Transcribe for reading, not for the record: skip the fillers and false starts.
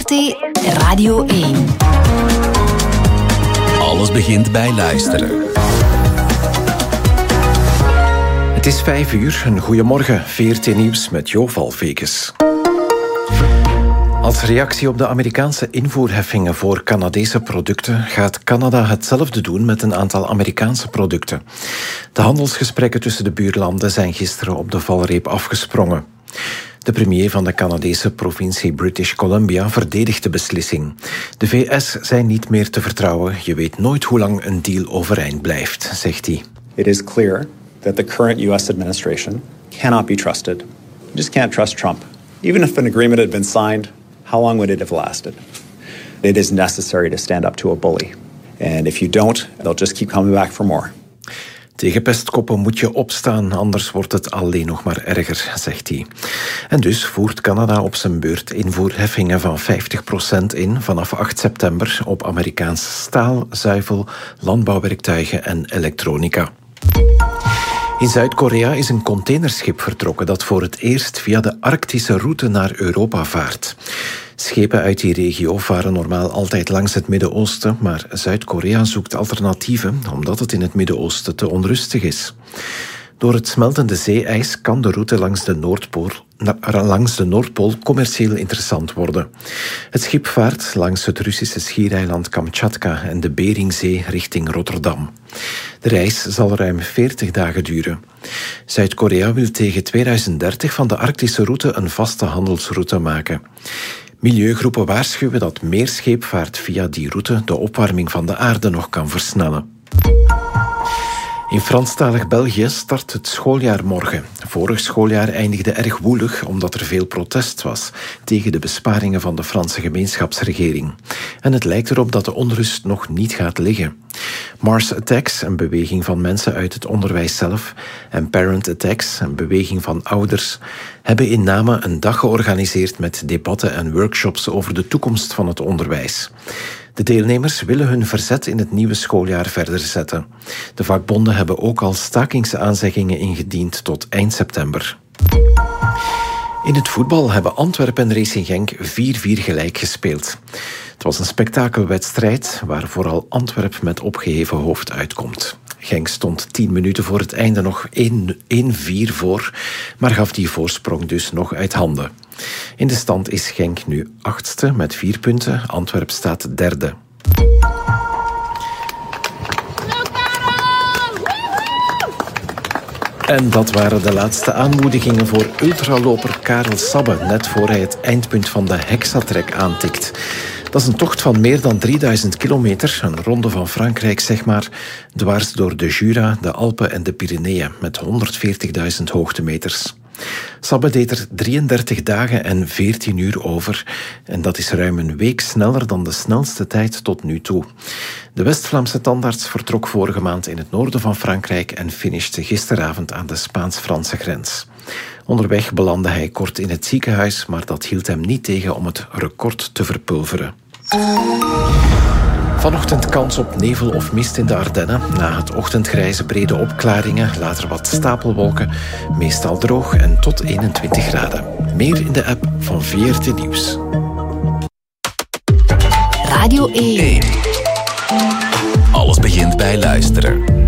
VRT Radio 1. Alles begint bij luisteren. Het is 5:00. Een goeiemorgen. VRT Nieuws met Jo Valvekes. Als reactie op de Amerikaanse invoerheffingen voor Canadese producten gaat Canada hetzelfde doen met een aantal Amerikaanse producten. De handelsgesprekken tussen de buurlanden zijn gisteren op de valreep afgesprongen. De premier van de Canadese provincie British Columbia verdedigt de beslissing. De VS zijn niet meer te vertrouwen. Je weet nooit hoe lang een deal overeind blijft, zegt hij. It is clear that the current US administration cannot be trusted. You just can't trust Trump. Even if an agreement had been signed, how long would it have lasted? It is necessary to stand up to a bully. And if you don't, they'll just keep coming back for more. Tegen pestkoppen moet je opstaan, anders wordt het alleen nog maar erger, zegt hij. En dus voert Canada op zijn beurt invoerheffingen van 50% in vanaf 8 september op Amerikaans staal, zuivel, landbouwwerktuigen en elektronica. In Zuid-Korea is een containerschip vertrokken dat voor het eerst via de Arctische route naar Europa vaart. Schepen uit die regio varen normaal altijd langs het Midden-Oosten, maar Zuid-Korea zoekt alternatieven omdat het in het Midden-Oosten te onrustig is. Door het smeltende zeeijs kan de route langs de Noordpool commercieel interessant worden. Het schip vaart langs het Russische schiereiland Kamchatka en de Beringzee richting Rotterdam. De reis zal ruim 40 dagen duren. Zuid-Korea wil tegen 2030 van de Arctische route een vaste handelsroute maken. Milieugroepen waarschuwen dat meer scheepvaart via die route de opwarming van de aarde nog kan versnellen. In Franstalig België start het schooljaar morgen. Vorig schooljaar eindigde erg woelig omdat er veel protest was tegen de besparingen van de Franse gemeenschapsregering. En het lijkt erop dat de onrust nog niet gaat liggen. Mars Attacks, een beweging van mensen uit het onderwijs zelf, en Parent Attacks, een beweging van ouders, hebben in Namen een dag georganiseerd met debatten en workshops over de toekomst van het onderwijs. De deelnemers willen hun verzet in het nieuwe schooljaar verder zetten. De vakbonden hebben ook al stakingsaanzeggingen ingediend tot eind september. In het voetbal hebben Antwerpen en Racing Genk 4-4 gelijk gespeeld. Het was een spektakelwedstrijd waar vooral Antwerpen met opgeheven hoofd uitkomt. Genk stond 10 minuten voor het einde nog 1-4 voor, maar gaf die voorsprong dus nog uit handen. In de stand is Genk nu 8e met 4 punten. Antwerpen staat derde. En dat waren de laatste aanmoedigingen voor ultraloper Karel Sabbe, net voor hij het eindpunt van de Hexatrek aantikt. Dat is een tocht van meer dan 3000 kilometer, een ronde van Frankrijk zeg maar, dwars door de Jura, de Alpen en de Pyreneeën, met 140.000 hoogtemeters. Sabbe deed er 33 dagen en 14 uur over. En dat is ruim een week sneller dan de snelste tijd tot nu toe. De West-Vlaamse tandarts vertrok vorige maand in het noorden van Frankrijk en finishte gisteravond aan de Spaans-Franse grens. Onderweg belandde hij kort in het ziekenhuis, maar dat hield hem niet tegen om het record te verpulveren. Vanochtend kans op nevel of mist in de Ardennen. Na het ochtendgrijze brede opklaringen, later wat stapelwolken. Meestal droog en tot 21 graden. Meer in de app van VRT Nieuws. Radio 1. Alles begint bij luisteren.